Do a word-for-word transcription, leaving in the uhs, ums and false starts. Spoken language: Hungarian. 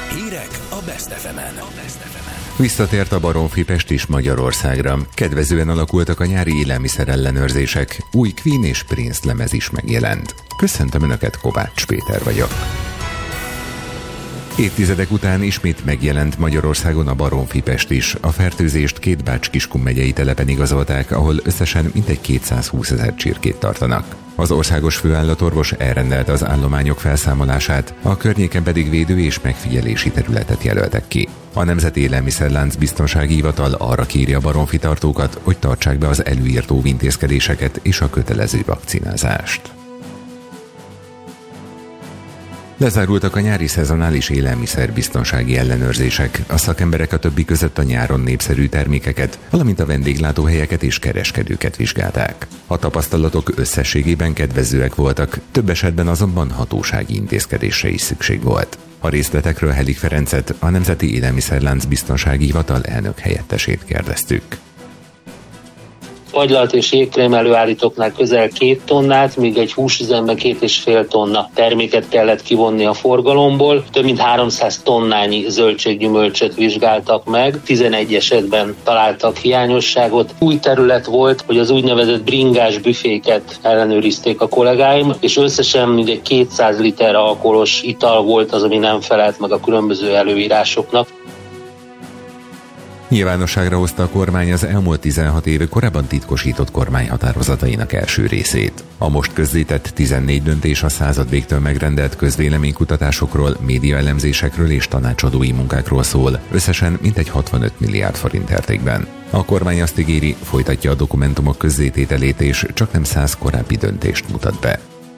Hírek a Best ef emen. Visszatért a Baromfi-Pest is Magyarországra. Kedvezően alakultak a nyári élelmiszerellenőrzések. Új Queen és Prince lemez is megjelent. Köszöntöm Önöket, Kovács Péter vagyok. Évtizedek után ismét megjelent Magyarországon a Baromfi-Pest is. A fertőzést két Bács-Kiskun megyei telepen igazolták, ahol összesen mintegy kétszázhúszezer csirkét tartanak. Az országos főállatorvos elrendelte az állományok felszámolását, a környéken pedig védő és megfigyelési területet jelöltek ki. A Nemzeti Élelmiszerlánc Biztonsági Hivatal arra kéri a baromfi tartókat, hogy tartsák be az előírt óvintézkedéseket és a kötelező vakcinázást. Lezárultak a nyári szezonális élelmiszerbiztonsági ellenőrzések. A szakemberek a többi között a nyáron népszerű termékeket, valamint a vendéglátóhelyeket és kereskedőket vizsgálták. A tapasztalatok összességében kedvezőek voltak, több esetben azonban hatósági intézkedésre is szükség volt. A részletekről Helik Ferencet, a Nemzeti Élelmiszerlánc Biztonsági Hivatal elnök helyettesét kérdeztük. Fagylalt és jégkrém előállítóknál közel két tonnát, míg egy húsüzemben két és fél tonna terméket kellett kivonni a forgalomból. Több mint háromszáz tonnányi zöldséggyümölcsöt vizsgáltak meg, tizenegy esetben találtak hiányosságot. Új terület volt, hogy az úgynevezett bringás büféket ellenőrizték a kollégáim, és összesen mindegy kétszáz liter alkoholos ital volt az, ami nem felelt meg a különböző előírásoknak. Nyilvánosságra hozta a kormány az elmúlt tizenhat év korábban titkosított kormányhatározatainak első részét. A most közzétett tizennégy döntés a századvégtől megrendelt közvéleménykutatásokról, médiaelemzésekről és tanácsadói munkákról szól, összesen mintegy hatvanöt milliárd forint értékben. A kormány azt ígéri, folytatja a dokumentumok közzétételét és csaknem száz korábbi döntést mutat be.